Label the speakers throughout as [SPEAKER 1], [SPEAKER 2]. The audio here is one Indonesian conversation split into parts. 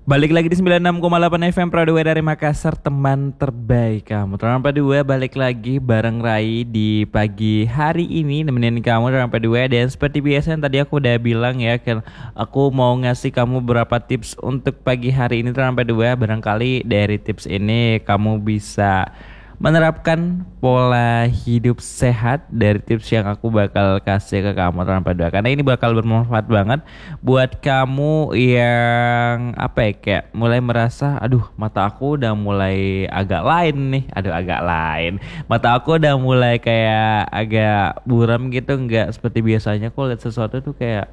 [SPEAKER 1] Balik lagi di 96,8 FM Pradua dari Makassar, teman terbaik kamu. Teman Pradua balik lagi bareng Rai di pagi hari ini nemenin kamu teman Pradua. Dan seperti biasa yang tadi aku udah bilang ya, kan aku mau ngasih kamu beberapa tips untuk pagi hari ini teman Pradua. Barangkali dari tips ini kamu bisa menerapkan pola hidup sehat dari tips yang aku bakal kasih ke kamu tanpa doa, karena ini bakal bermanfaat banget buat kamu yang apa ya, kayak mulai merasa aduh mata aku udah mulai agak lain nih, aduh agak lain, mata aku udah mulai kayak agak buram gitu, nggak seperti biasanya. Kok lihat sesuatu tuh kayak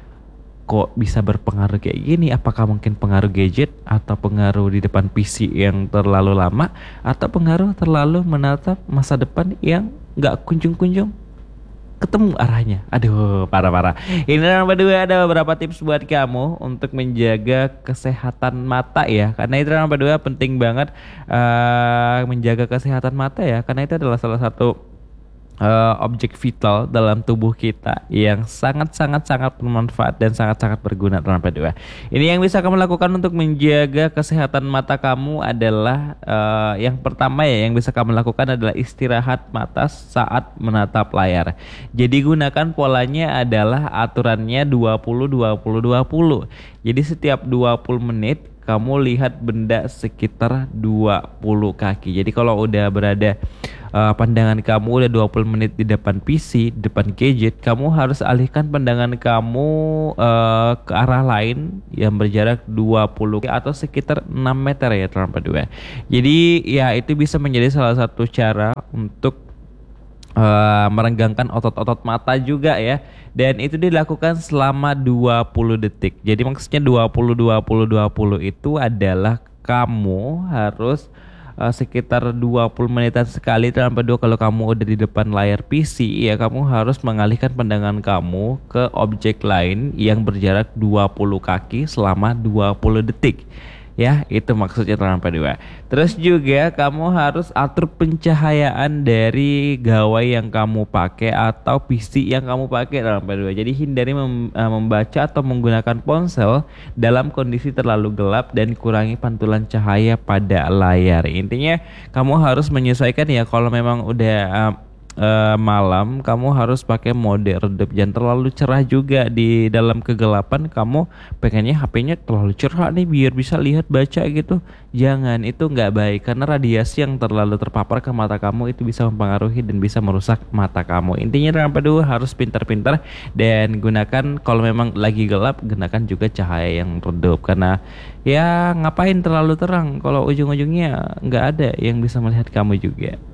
[SPEAKER 1] kok bisa berpengaruh kayak gini? Apakah mungkin pengaruh gadget atau pengaruh di depan PC yang terlalu lama atau pengaruh terlalu menatap masa depan yang nggak kunjung-kunjung ketemu arahnya? Aduh, parah-parah. Ini yang kedua, ada beberapa tips buat kamu untuk menjaga kesehatan mata ya. Karena itu yang kedua penting banget, menjaga kesehatan mata ya. Karena itu adalah salah satu objek vital dalam tubuh kita yang sangat bermanfaat dan sangat berguna terhadap dua. Ini yang bisa kamu lakukan untuk menjaga kesehatan mata kamu adalah yang pertama ya, yang bisa kamu lakukan adalah istirahat mata saat menatap layar. Jadi gunakan polanya adalah aturannya 20 20 20. Jadi setiap 20 menit kamu lihat benda sekitar 20 kaki. Jadi kalau udah berada pandangan kamu udah 20 menit di depan PC, di depan gadget, kamu harus alihkan pandangan kamu ke arah lain yang berjarak 20 atau sekitar 6 meter ya teman dua. Jadi ya itu bisa menjadi salah satu cara untuk merenggangkan otot-otot mata juga ya. Dan itu dilakukan selama 20 detik. Jadi maksudnya 20 20 20 itu adalah kamu harus sekitar 20 menitan sekali tanpa dua. Kalau kamu udah di depan layar PC ya, kamu harus mengalihkan pandangan kamu ke objek lain yang berjarak 20 kaki selama 20 detik. Ya, itu maksudnya tanpa dua. Terus juga kamu harus atur pencahayaan dari gawai yang kamu pakai atau PC yang kamu pakai tanpa dua. Jadi hindari membaca atau menggunakan ponsel dalam kondisi terlalu gelap dan kurangi pantulan cahaya pada layar. Intinya kamu harus menyesuaikan ya, kalau memang udah malam kamu harus pakai mode redup, jangan terlalu cerah juga di dalam kegelapan. Kamu pengennya HP-nya terlalu cerah nih biar bisa lihat baca gitu, jangan, itu nggak baik karena radiasi yang terlalu terpapar ke mata kamu itu bisa mempengaruhi dan bisa merusak mata kamu. Intinya yang kedua harus pintar-pintar dan gunakan, kalau memang lagi gelap gunakan juga cahaya yang redup, karena ya ngapain terlalu terang kalau ujung-ujungnya nggak ada yang bisa melihat kamu juga.